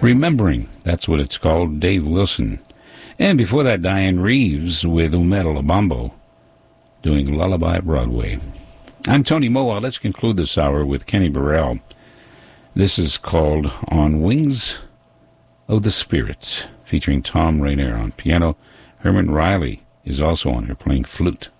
Remembering, that's what it's called, Dave Wilson. And before that, Diane Reeves with Umero Lobambo doing Lullaby Broadway. I'm Tony Moa. Let's conclude this hour with Kenny Burrell. This is called On Wings of the Spirit, featuring Tom Rainier on piano. Herman Riley is also on here playing flute.